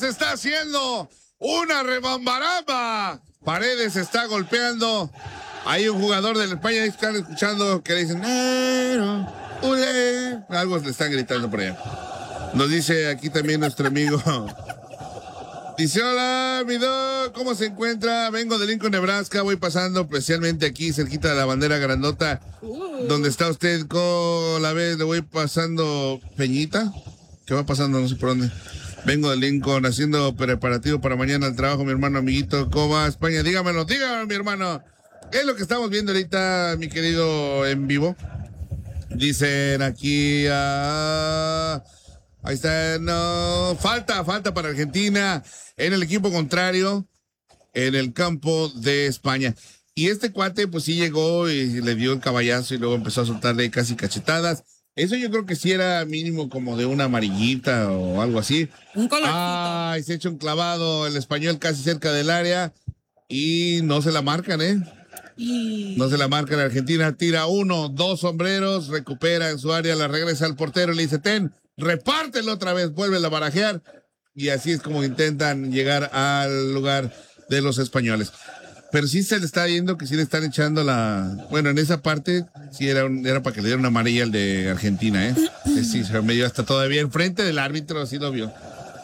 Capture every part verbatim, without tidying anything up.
Chivas está haciendo una rebambaramba. Paredes está golpeando. Hay un jugador de España que están escuchando que le dicen, "Nero, ule". Algo le están gritando por allá. Nos dice aquí también nuestro amigo. Dice, hola, mi doc, ¿cómo se encuentra? Vengo de Lincoln, Nebraska, voy pasando especialmente aquí, cerquita de la bandera grandota, uh. donde está usted, con la vez le voy pasando Peñita. ¿Qué va pasando? No sé por dónde. Vengo de Lincoln, haciendo preparativo para mañana al trabajo, mi hermano, amiguito. ¿Cómo va España? Dígamelo, dígamelo, mi hermano. ¿Qué es lo que estamos viendo ahorita, mi querido en vivo? Dicen aquí, uh, ahí está, no, falta, falta para Argentina en el equipo contrario, en el campo de España. Y este cuate, pues sí llegó y le dio el caballazo y luego empezó a soltarle casi cachetadas. Eso yo creo que sí era mínimo como de una amarillita o algo así. Un colorcito. Ay, se ha hecho un clavado el español casi cerca del área y no se la marcan, ¿eh? Y... No se la marcan. Argentina tira uno, dos sombreros, recupera en su área, la regresa al portero y le dice, ten, repártelo otra vez, vuelve a barajear. Y así es como intentan llegar al lugar de los españoles. Pero sí se le está viendo que sí le están echando la... Bueno, en esa parte sí era, un, era para que le dieran una amarilla al de Argentina, ¿eh? Sí, sí, se me dio hasta todavía enfrente del árbitro, así lo vio.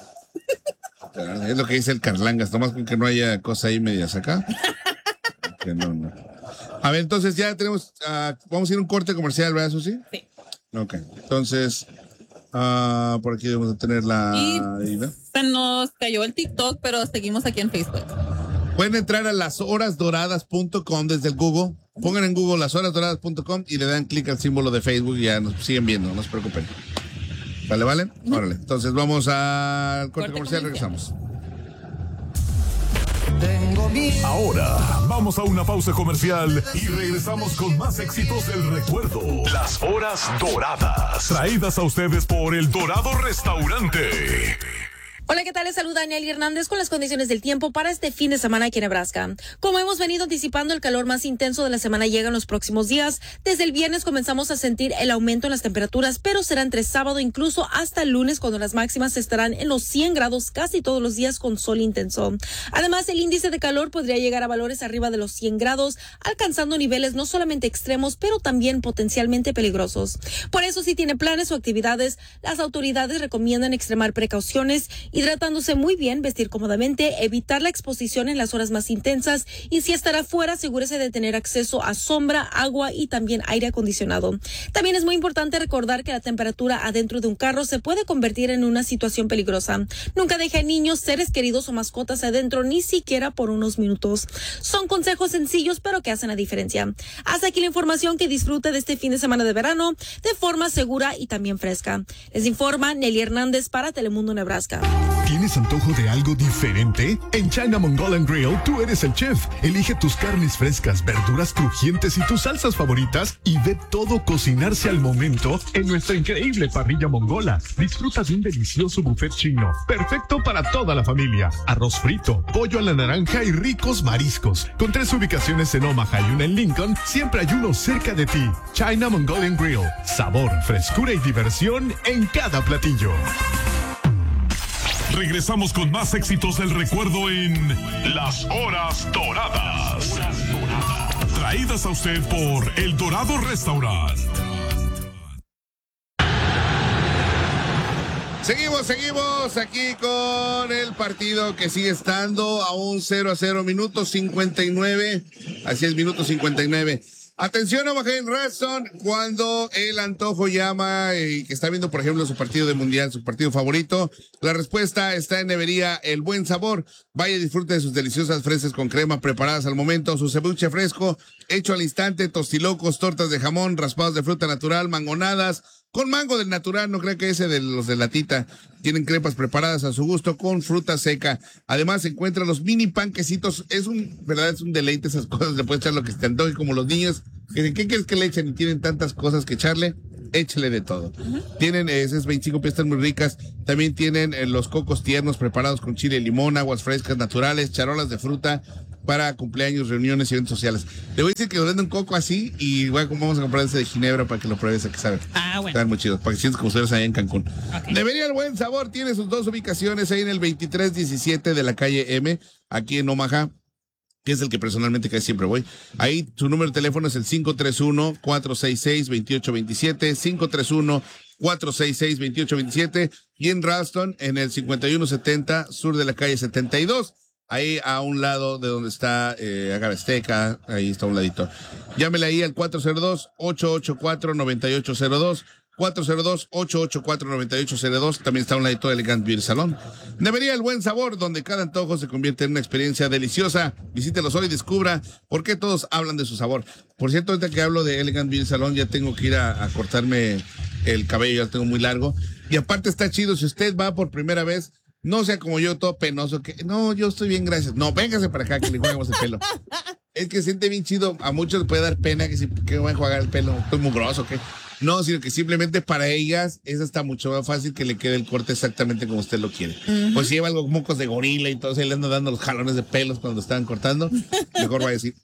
Es lo que dice el Carlangas, nomás con que no haya cosa ahí medias acá. Que no, no. A ver, entonces ya tenemos... Uh, vamos a ir a un corte comercial, ¿verdad, Susi? Sí. Ok, entonces... Uh, por aquí debemos de tener la... Y ¿no? Se nos cayó el TikTok, pero seguimos aquí en Facebook. Pueden entrar a las horas doradas punto com desde el Google. Pongan en Google las horas doradas punto com y le dan clic al símbolo de Facebook y ya nos siguen viendo, no se preocupen. ¿Vale, vale? Uh-huh. Órale. Entonces vamos al corte, corte comercial, comercial, regresamos. Ahora vamos a una pausa comercial y regresamos con más éxitos del recuerdo. Las horas doradas, traídas a ustedes por El Dorado Restaurante. Hola, ¿qué tal? Les saluda Nelly Hernández con las condiciones del tiempo para este fin de semana aquí en Nebraska. Como hemos venido anticipando, el calor más intenso de la semana llega en los próximos días. Desde el viernes comenzamos a sentir el aumento en las temperaturas, pero será entre sábado incluso hasta el lunes, cuando las máximas estarán en los cien grados casi todos los días con sol intenso. Además, el índice de calor podría llegar a valores arriba de los cien grados, alcanzando niveles no solamente extremos, pero también potencialmente peligrosos. Por eso, si tiene planes o actividades, las autoridades recomiendan extremar precauciones, hidratándose muy bien, vestir cómodamente, evitar la exposición en las horas más intensas y si estará fuera, asegúrese de tener acceso a sombra, agua y también aire acondicionado. También es muy importante recordar que la temperatura adentro de un carro se puede convertir en una situación peligrosa. Nunca deje a niños, seres queridos o mascotas adentro, ni siquiera por unos minutos. Son consejos sencillos, pero que hacen la diferencia. Hasta aquí la información, que disfrute de este fin de semana de verano de forma segura y también fresca. Les informa Nelly Hernández para Telemundo Nebraska. ¿Tienes antojo de algo diferente? En China Mongolian Grill, tú eres el chef. Elige tus carnes frescas, verduras crujientes y tus salsas favoritas y ve todo cocinarse al momento en nuestra increíble parrilla mongola. Disfruta de un delicioso buffet chino, perfecto para toda la familia. Arroz frito, pollo a la naranja y ricos mariscos. Con tres ubicaciones en Omaha y una en Lincoln, siempre hay uno cerca de ti. China Mongolian Grill, sabor, frescura y diversión en cada platillo. Regresamos con más éxitos del recuerdo en Las Horas Doradas. Traídas a usted por El Dorado Restaurant. Seguimos, seguimos aquí con el partido que sigue estando a un cero a cero, minuto cincuenta y nueve. Así es, minuto cincuenta y nueve. Atención, Omaha Redstone, cuando el antojo llama y que está viendo, por ejemplo, su partido de mundial, su partido favorito, la respuesta está en Nevería El Buen Sabor. Vaya y disfrute de sus deliciosas fresas con crema preparadas al momento, su cebuche fresco, hecho al instante, tostilocos, tortas de jamón, raspados de fruta natural, mangonadas, con mango del natural, no creo que ese de los de latita. Tienen crepas preparadas a su gusto con fruta seca. Además, se encuentran los mini panquecitos. Es un, verdad, es un deleite esas cosas. Le puedes echar lo que se te antoje, como los niños. ¿Qué quieres que le echen? Y tienen tantas cosas que echarle. Échale de todo. Uh-huh. Tienen eh, esas veinticinco piezas muy ricas. También tienen eh, los cocos tiernos preparados con chile y limón, aguas frescas naturales, charolas de fruta para cumpleaños, reuniones y eventos sociales. Le voy a decir que venden un coco así y bueno, vamos a comprar ese de ginebra para que lo pruebes, a que sabe. Ah, bueno. Están muy chidos, para que sientas como ustedes allá en Cancún. Okay. Debería el Buen Sabor, tiene sus dos ubicaciones ahí en el veintitrés diecisiete de la calle M, aquí en Omaha, que es el que personalmente casi siempre voy. Ahí su número de teléfono es el cinco tres uno, cuatro seis seis, dos ocho dos siete, cinco tres uno, cuatro seis seis, dos ocho dos siete, y en Ralston en el cincuenta y uno setenta, sur de la calle setenta y dos. Ahí a un lado de donde está eh, Agavesteca, ahí está a un ladito. Llámele ahí al cuatro cero dos, ocho ocho cuatro, nueve ocho cero dos, cuatro cero dos, ocho ocho cuatro, nueve ocho cero dos. También está a un ladito de Elegant Beauty Salon. Debería el Buen Sabor, donde cada antojo se convierte en una experiencia deliciosa. Visítelos hoy y descubra por qué todos hablan de su sabor. Por cierto, ahorita que hablo de Elegant Beauty Salon, ya tengo que ir a, a cortarme el cabello, ya lo tengo muy largo. Y aparte está chido, si usted va por primera vez, no sea como yo, todo penoso, que no, yo estoy bien, gracias. No, véngase para acá que le juguemos el pelo. Es que siente bien chido, a muchos les puede dar pena que si que van a jugar el pelo, estoy muy grosso, ¿qué? No, sino que simplemente para ellas es hasta mucho más fácil que le quede el corte exactamente como usted lo quiere. Uh-huh. Pues si lleva algo mocos de gorila y todo, se le andan dando los jalones de pelos cuando estaban cortando, mejor va a decir.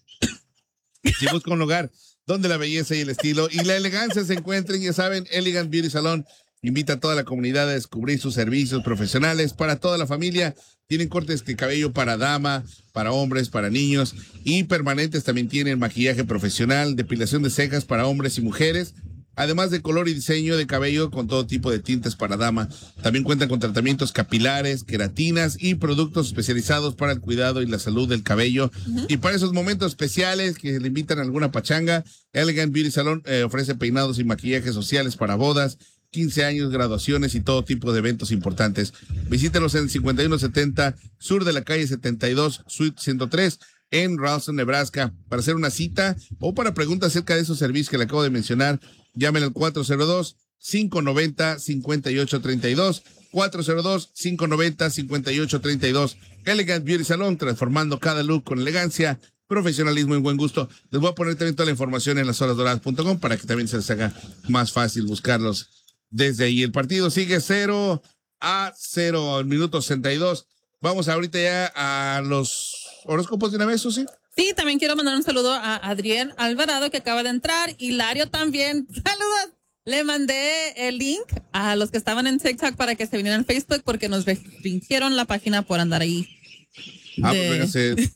Si busca un lugar donde la belleza y el estilo y la elegancia se encuentren, ya saben, Elegant Beauty Salon invita a toda la comunidad a descubrir sus servicios profesionales para toda la familia. Tienen cortes de cabello para dama, para hombres, para niños y permanentes. También tienen maquillaje profesional, depilación de cejas para hombres y mujeres, además de color y diseño de cabello con todo tipo de tintes para dama. También cuentan con tratamientos capilares, queratinas y productos especializados para el cuidado y la salud del cabello. Uh-huh. Y para esos momentos especiales que le invitan a alguna pachanga, Elegant Beauty Salon eh, ofrece peinados y maquillajes sociales para bodas, quince años, graduaciones y todo tipo de eventos importantes. Visítelos en cincuenta y uno setenta, sur de la calle setenta y dos, suite ciento tres, en Ralston, Nebraska. Para hacer una cita o para preguntas acerca de esos servicios que le acabo de mencionar, llámenle al cuatro cero dos, cinco nueve cero, cinco ocho tres dos, cuatro cero dos, cinco nueve cero, cinco ocho tres dos. Elegant Beauty Salon, transformando cada look con elegancia, profesionalismo y buen gusto. Les voy a poner también toda la información en las horas doradas punto com para que también se les haga más fácil buscarlos desde ahí. El partido sigue cero a cero, el minuto sesenta y dos. Vamos ahorita ya a los horóscopos de una vez, ¿o sí? Sí, también quiero mandar un saludo a Adrián Alvarado, que acaba de entrar. Hilario también. ¡Saludos! Le mandé el link a los que estaban en TikTok para que se vinieran al Facebook porque nos restringieron la página por andar ahí. Ah, de... pues véngase.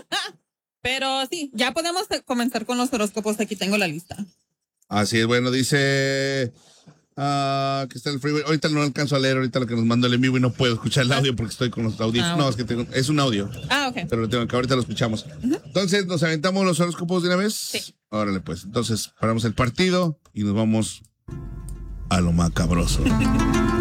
Pero sí, ya podemos comenzar con los horóscopos. Aquí tengo la lista. Así es, bueno, dice... Ah, uh, que está el freeway. Ahorita no alcanzo a leer ahorita lo que nos mandó el en vivo y no puedo escuchar el audio porque estoy con los audios. Ah, no, es que tengo, es un audio. Ah, ok. Pero lo tengo que ahorita lo escuchamos. Uh-huh. Entonces, ¿nos aventamos los horóscopos de una vez? Sí. Órale, pues. Entonces, paramos el partido y nos vamos a lo macabroso.